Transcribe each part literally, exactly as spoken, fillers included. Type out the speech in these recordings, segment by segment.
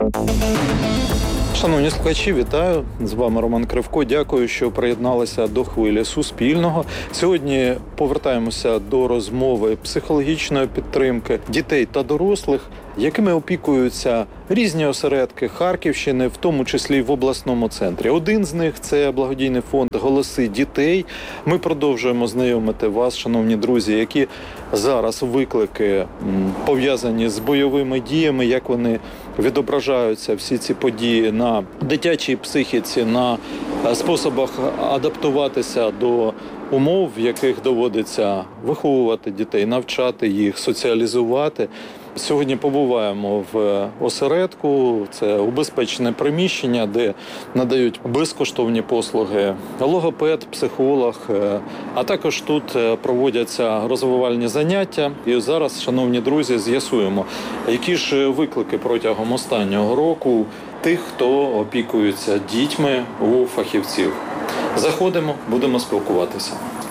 Шановні слухачі, вітаю! З вами Роман Кривко. Дякую, що приєдналися до хвилі Суспільного. Сьогодні повертаємося до розмови психологічної підтримки дітей та дорослих, якими опікуються різні осередки Харківщини, в тому числі в обласному центрі. Один з них – це благодійний фонд «Голоси дітей». Ми продовжуємо знайомити вас, шановні друзі, які зараз виклики пов'язані з бойовими діями, як вони відображаються, всі ці події на дитячій психіці, на способах адаптуватися до умов, в яких доводиться виховувати дітей, навчати їх, соціалізувати. Сьогодні побуваємо в осередку, це убезпечене приміщення, де надають безкоштовні послуги логопед, психолог, а також тут проводяться розвивальні заняття. І зараз, шановні друзі, з'ясуємо, які ж виклики протягом останнього року тих, хто опікується дітьми у фахівців. Заходимо, будемо спілкуватися.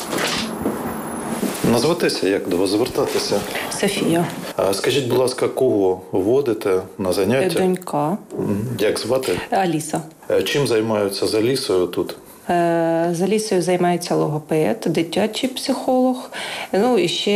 Назватися, як до вас звертатися? Софія. А скажіть, будь ласка, кого водите на заняття? Донька. Як звати? Аліса. Чим займаються з Алісою тут? З Алісою займається логопед, дитячий психолог, ну і ще,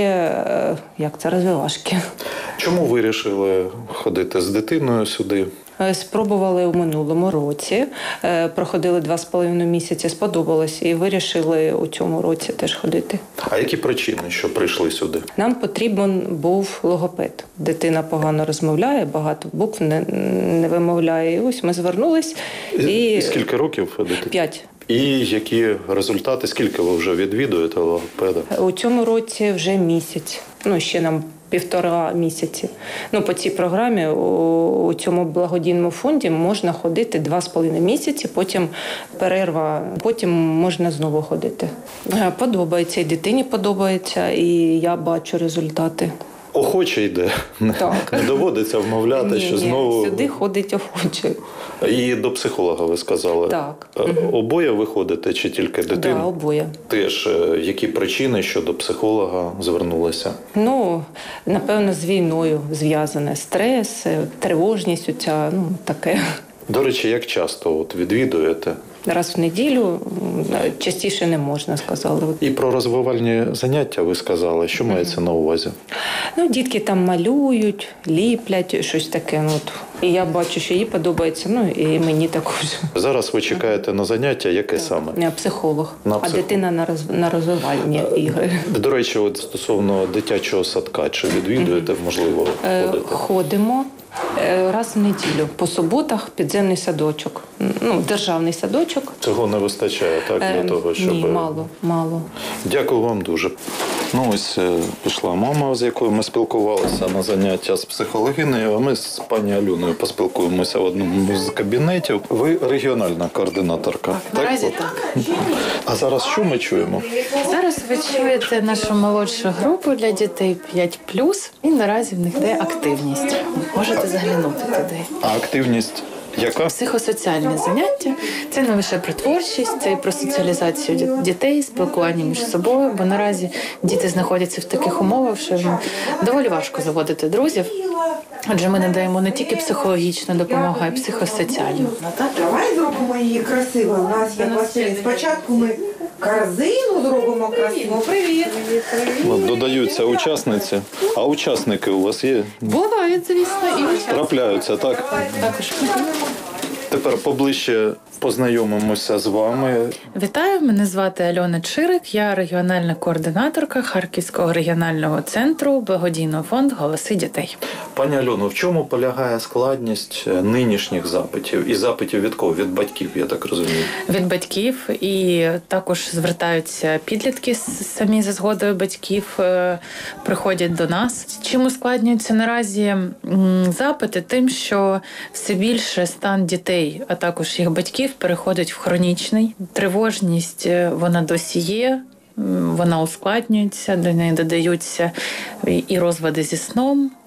як це, розвивашки. Чому ви вирішили ходити з дитиною сюди? Спробували у минулому році, проходили два з половиною місяці, сподобалось і вирішили у цьому році теж ходити. А які причини, що прийшли сюди? Нам потрібен був логопед. Дитина погано розмовляє, багато букв не, не вимовляє. І ось ми звернулись. І... І скільки років ходите? П'ять. І які результати, скільки ви вже відвідуєте логопеда? У цьому році вже місяць, ну ще нам півтора місяці. Ну, по цій програмі у, у цьому благодійному фонді можна ходити два з половиною місяці, потім перерва, потім можна знову ходити. Подобається, і дитині подобається, і я бачу результати. Охоче йде. Так. Не доводиться вмовляти, ні, що ні, знову... сюди ходить охоче. І до психолога, ви сказали. Так. Обоє ви ходите чи тільки дитина? Так, обоє. Теж, які причини, що до психолога звернулися? Ну, напевно, з війною зв'язане. Стрес, тривожність, оця, ну, таке. До речі, як часто от відвідуєте? Раз в неділю, частіше не можна, сказали. І про розвивальні заняття ви сказали. Що мається mm-hmm. на увазі? Ну, дітки там малюють, ліплять, щось таке. Ну, і я бачу, що їй подобається, ну і мені також. Зараз ви чекаєте на заняття, яке так. саме? Психолог, на а психолог. дитина на, роз... на розвивальні ігри. До речі, от стосовно дитячого садка, чи відвідуєте, mm-hmm. можливо, ходите? Ходимо. Раз в неділю. По суботах підземний садочок. Ну, державний садочок. Цього не вистачає, так, для е, того, щоб... Ні, мало, мало. Дякую вам дуже. Ну, ось пішла мама, з якою ми спілкувалися на заняття з психологинею, а ми з пані Альоною поспілкуємося в одному з кабінетів. Ви регіональна координаторка. Так, так? Наразі так. А зараз що ми чуємо? Зараз ви чуєте нашу молодшу групу для дітей п'ять плюс, і наразі в них йде активність. Можете заглянути туди. А активність яка? Психосоціальне заняття. Це не лише про творчість, це і про соціалізацію дітей, спілкування між собою, бо наразі діти знаходяться в таких умовах, що доволі важко заводити друзів. Адже ми надаємо не тільки психологічну допомогу, а й психосоціальну. Давай зробимо її красиво. У нас є басейн. Спочатку ми корзину зробимо красиво. Привіт! От додаються учасниці. А учасники у вас є? Бувають, звісно, і учасники. Трапляються, так? Також. Тепер поближче познайомимося з вами. Вітаю, мене звати Альона Чирик, я регіональна координаторка Харківського регіонального центру благодійного фонду «Голоси дітей». Пані Альоно, в чому полягає складність нинішніх запитів? І запитів від кого? Від батьків, я так розумію. Від батьків, і також звертаються підлітки самі за згодою батьків, приходять до нас. Чим ускладнюються наразі запити? Тим, що все більше стан дітей, а також їх батьків переходить в хронічний. Тривожність, вона досі є, вона ускладнюється, до неї додаються і розлади зі сном,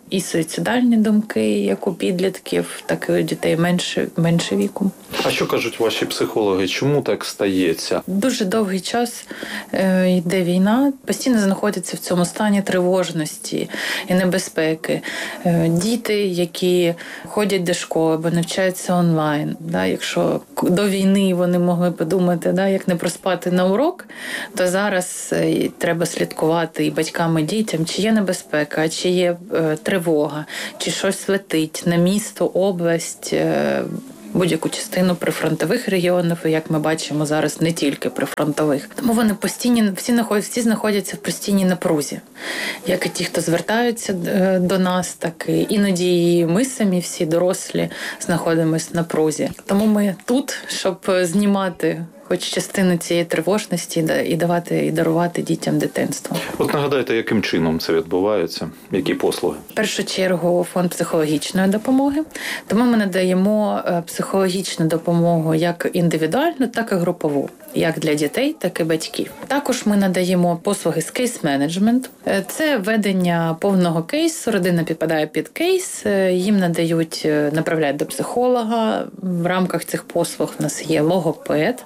і суїцидальні думки, як у підлітків, так і у дітей менше, менше віку. А що кажуть ваші психологи? Чому так стається? Дуже довгий час е, йде війна, постійно знаходяться в цьому стані тривожності і небезпеки. Е, діти, які ходять до школи або навчаються онлайн. Да, якщо до війни вони могли подумати, да, як не проспати на урок, то зараз е, треба слідкувати і батькам, і дітям, чи є небезпека, чи є е, тривога, чи щось летить на місто, область, е, будь-яку частину прифронтових регіонів, і, як ми бачимо зараз, не тільки прифронтових. Тому вони постійні, всі знаходяться, всі знаходяться в постійній напрузі. Як і ті, хто звертаються до нас, так і іноді і ми самі, всі дорослі, знаходимося в напрузі. Тому ми тут, щоб знімати хоч частину цієї тривожності і давати, і дарувати дітям дитинство. От нагадайте, яким чином це відбувається? Які послуги? В першу чергу фонд психологічної допомоги. Тому ми надаємо психологічну допомогу як індивідуальну, так і групову. Як для дітей, так і батьків. Також ми надаємо послуги з кейс-менеджмент. Це ведення повного кейсу, родина підпадає під кейс, їм надають, направляють до психолога. В рамках цих послуг в нас є логопед,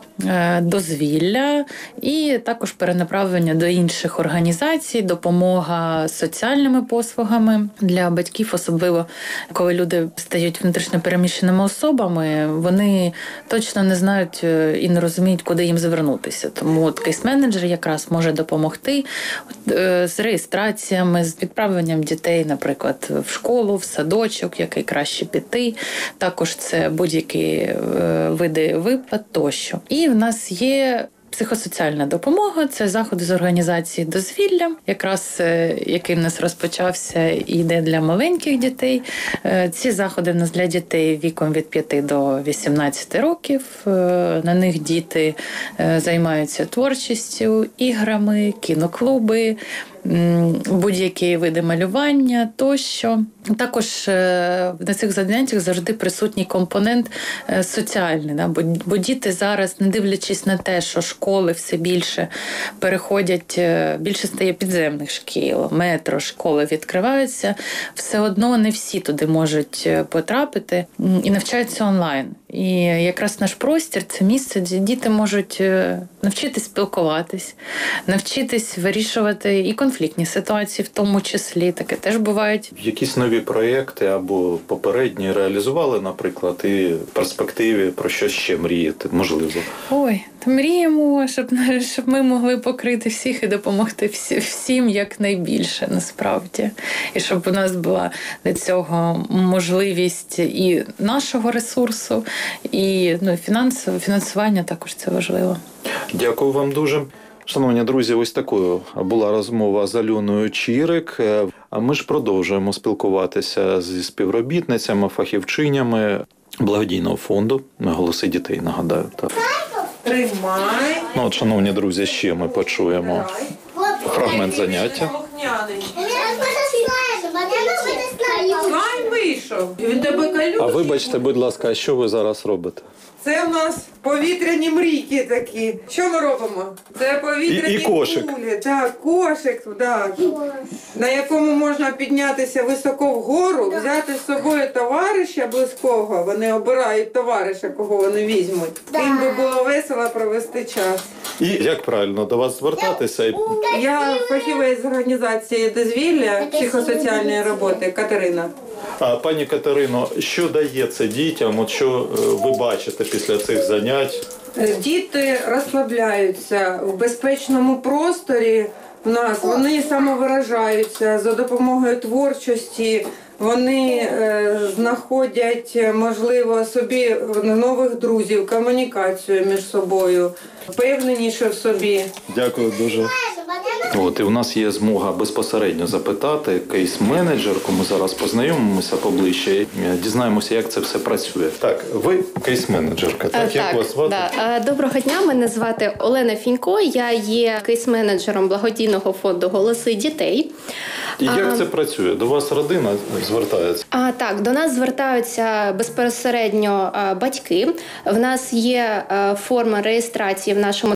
дозвілля і також перенаправлення до інших організацій, допомога соціальними послугами для батьків, особливо коли люди стають внутрішньо переміщеними особами, вони точно не знають і не розуміють, куди їм звернутися. Тому от кейс-менеджер якраз може допомогти з реєстраціями, з відправленням дітей, наприклад, в школу, в садочок, який краще піти. Також це будь-які види виплат тощо. І в нас є психосоціальна допомога – це заходи з організації дозвілля, якраз який в нас розпочався і йде для маленьких дітей. Ці заходи в нас для дітей віком від п'яти до вісімнадцяти років. На них діти займаються творчістю, іграми, кіноклуби, будь-які види малювання тощо. Також на цих заняттях завжди присутній компонент соціальний, да? бо, бо діти зараз, не дивлячись на те, що школи все більше переходять, більше стає підземних шкіл, метро, школи відкриваються, все одно не всі туди можуть потрапити і навчаються онлайн. І якраз наш простір – це місце, де діти можуть навчитись спілкуватись, навчитись вирішувати і конфліктні ситуації в тому числі. Таке теж бувають. Якісь нові проєкти або попередні реалізували, наприклад, і в перспективі про що ще мріяти, можливо? Ой, то мріємо, щоб, щоб ми могли покрити всіх і допомогти всі, всім якнайбільше, насправді. І щоб у нас була для цього можливість і нашого ресурсу, і ну, фінансове, фінансування також це важливо. Дякую вам дуже. Шановні друзі, ось такою була розмова з Альоною Чірик. А ми ж продовжуємо спілкуватися зі співробітницями, фахівчинями благодійного фонду «Голоси дітей», нагадаю. Так. Тримай. Ну, от, шановні друзі, ще ми почуємо фрагмент заняття. Слайм вийшов. Він тебе колючий. А вибачте, будь ласка, а що ви зараз робите? Це в нас повітряні мрійки такі. Що ми робимо? Це повітряні І- і кошик. кулі. Так, кошик, так. На якому можна піднятися високо вгору, взяти з собою товариша близького. Вони обирають товариша, кого вони візьмуть. Їм би було весело провести час. І як правильно до вас звертатися? Я фахівець з організації дозвілля психосоціальної роботи Катерина. А, пані Катерино, що дає це дітям? От що е, ви бачите після цих занять? Діти розслабляються в безпечному просторі. В нас вони самовиражаються за допомогою творчості. Вони е, знаходять, можливо, собі нових друзів, комунікацію між собою, впевненіше в собі. Дякую дуже. От, і у нас є змога безпосередньо запитати кейс-менеджерку. Ми зараз познайомимося поближче і дізнаємося, як це все працює. Так, ви кейс-менеджерка, так? Так, Як вас звати? да. Доброго дня, мене звати Олена Фінько, я є кейс-менеджером благодійного фонду «Голоси дітей». І як а, це працює? До вас родина звертається? А, так, до нас звертаються безпосередньо а, батьки. В нас є а, форма реєстрації в нашому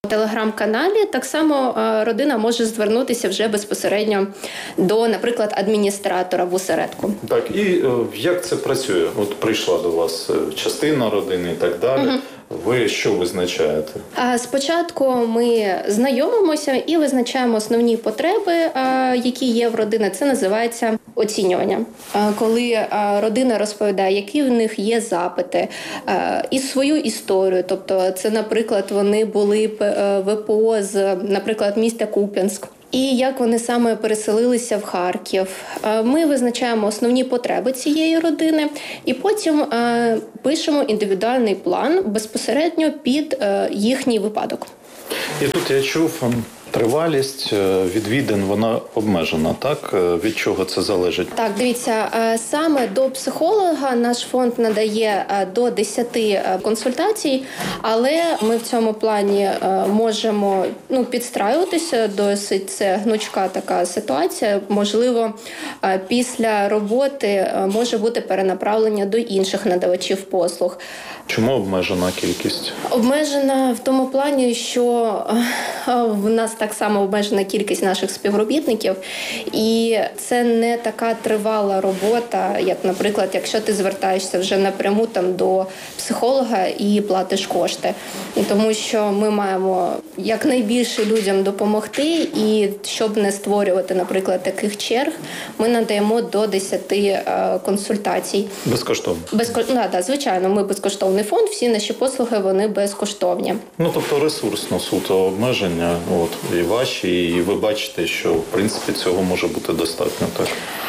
телеграм-каналі. Так само родина може звернутися вже безпосередньо до, наприклад, адміністратора в осередку. Так, і як це працює? От прийшла до вас частина родини і так далі. Угу. Ви що визначаєте? Спочатку ми знайомимося і визначаємо основні потреби, які є в родині. Це називається оцінювання. Коли родина розповідає, які в них є запити, і свою історію. Тобто це, наприклад, вони були ВПО з, наприклад, міста Куп'янськ. І як вони саме переселилися в Харків. Ми визначаємо основні потреби цієї родини і потім пишемо індивідуальний план безпосередньо під їхній випадок. І тут я чув, тривалість відвідин, вона обмежена, так? Від чого це залежить? Так, дивіться, саме до психолога наш фонд надає до десяти консультацій, але ми в цьому плані можемо ну, підстраюватися, досить це гнучка така ситуація. Можливо, після роботи може бути перенаправлення до інших надавачів послуг. Чому обмежена кількість? Обмежена в тому плані, що в нас так само обмежена кількість наших співробітників, і це не така тривала робота, як, наприклад, якщо ти звертаєшся вже напряму там до психолога і платиш кошти. Тому що ми маємо якнайбільше людям допомогти, і щоб не створювати, наприклад, таких черг, ми надаємо до десяти консультацій. Безкоштовно? Безко... Да, да, звичайно, ми безкоштовний фонд, всі наші послуги, вони безкоштовні. Ну, тобто ресурсно суто обмеження, от, і ваші, і ви бачите, що, в принципі, цього може бути достатньо, так?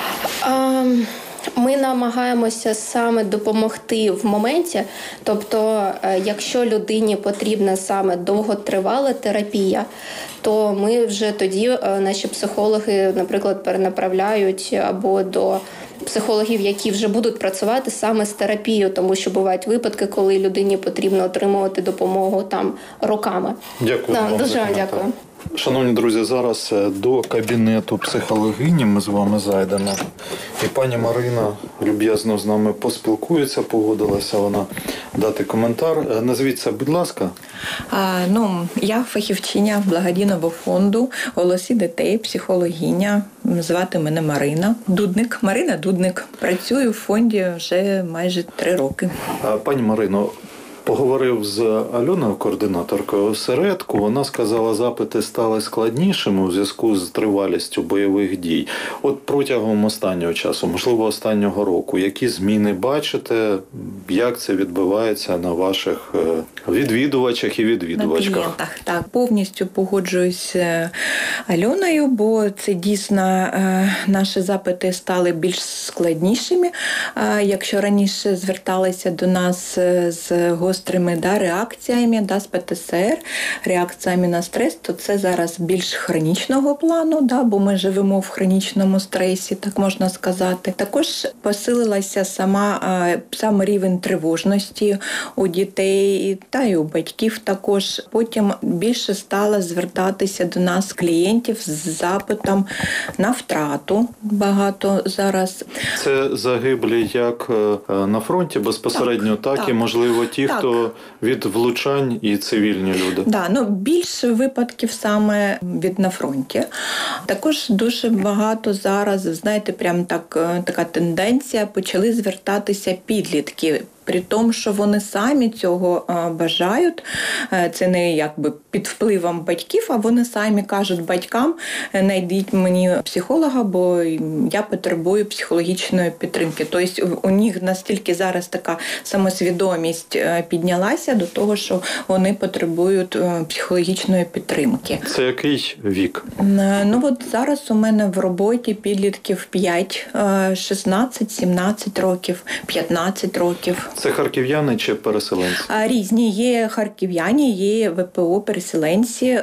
А... Ми намагаємося саме допомогти в моменті, тобто, якщо людині потрібна саме довготривала терапія, то ми вже тоді, наші психологи, наприклад, перенаправляють або до психологів, які вже будуть працювати саме з терапією, тому що бувають випадки, коли людині потрібно отримувати допомогу там роками. Дякую. Да, вам дуже за дякую. Шановні друзі, зараз до кабінету психологині ми з вами зайдемо. І пані Марина люб'язно з нами поспілкується, погодилася вона дати коментар. Назвіться, будь ласка. А, ну, я фахівчиня благодійного фонду «Голоси дітей», психологиня. Звати мене Марина Дудник. Марина Дудник. Працюю в фонді вже майже три роки. Пані Марино, поговорив з Альоною, координаторкою осередку. Вона сказала, запити стали складнішими у зв'язку з тривалістю бойових дій. От протягом останнього часу, можливо, останнього року, які зміни бачите, як це відбувається на ваших відвідувачах і відвідувачках? На клієнтах. Так, повністю погоджуюсь з Альоною, бо це дійсно наші запити стали більш складнішими. Якщо раніше зверталися до нас з гострими да, реакціями, да, з Пе Те Ес Ер, реакціями на стрес, то це зараз більш хронічного плану, да, бо ми живемо в хронічному стресі, так можна сказати. Також посилилася сама, сам рівень тривожності у дітей та й у батьків також. Потім більше стало звертатися до нас клієнтів з запитом на втрату. Багато зараз. Це загиблі як на фронті безпосередньо, так, так, так. І, можливо, ті, так. хто від влучань і цивільні люди. Да, ну, більше випадків саме від на фронті. Також дуже багато зараз, знаєте, прям так, така тенденція, почали звертатися підлітки. При тому, що вони самі цього бажають, це не якби під впливом батьків, а вони самі кажуть батькам, знайдіть мені психолога, бо я потребую психологічної підтримки. Тобто у них настільки зараз така самосвідомість піднялася до того, що вони потребують психологічної підтримки. Це який вік? Ну от зараз у мене в роботі підлітків п'ять, шістнадцять, сімнадцять років, п'ятнадцять років. Це харків'яни чи переселенці? Різні. Є харків'яни, є Ве Пе О, переселенці,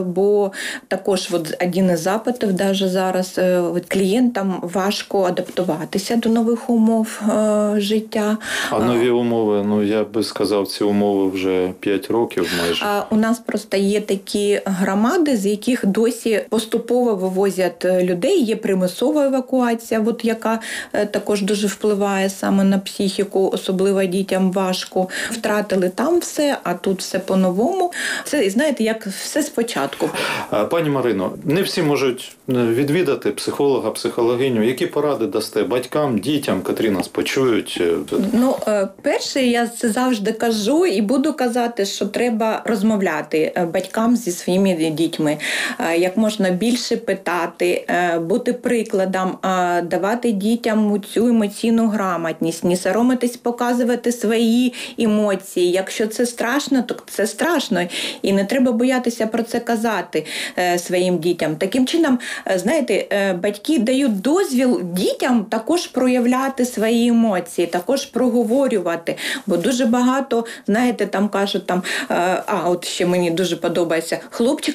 бо також от один із запитів навіть зараз клієнтам важко адаптуватися до нових умов життя. А нові умови, ну я би сказав, ці умови вже п'ять років майже. У нас просто є такі громади, з яких досі поступово вивозять людей, є примусова евакуація, от яка також дуже впливає саме на психіку, особливо особливо дітям важко. Втратили там все, а тут все по-новому. Це, знаєте, як все спочатку. Пані Марино, не всі можуть відвідати психолога, психологиню. Які поради дасте батькам, дітям, котрі нас почують? Ну, перше, я це завжди кажу і буду казати, що треба розмовляти батькам зі своїми дітьми. Як можна більше питати, бути прикладом, давати дітям цю емоційну грамотність, не соромитись показувати свої емоції. Якщо це страшно, то це страшно. І не треба боятися про це казати своїм дітям. Таким чином, знаєте, батьки дають дозвіл дітям також проявляти свої емоції, також проговорювати. Бо дуже багато, знаєте, там кажуть, там, а от ще мені дуже подобається, хлопчик